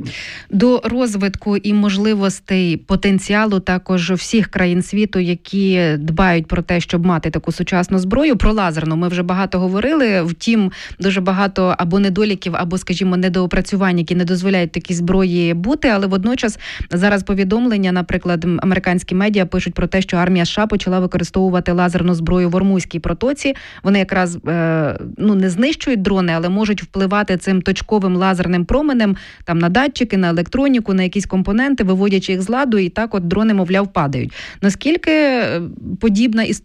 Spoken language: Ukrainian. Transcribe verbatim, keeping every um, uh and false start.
До розвитку і можливостей, потенціалу також всіх країн світу, які дбають про те, щоб мати таку сучасну зброю. Про лазерну ми вже багато говорили, втім, дуже багато або недоліків, або, скажімо, недоопрацювань, які не дозволяють такій зброї бути, але водночас зараз повідомлення, наприклад, американські медіа пишуть про те, що армія США почала використовувати лазерну зброю в Ормузькій протоці. Вони якраз е, ну, не знищують дрони, але можуть впливати цим точковим лазерним променем там на датчики, на електроніку, на якісь компоненти, виводячи їх з ладу, і так от дрони, мовляв, падають. Наскільки подібна історія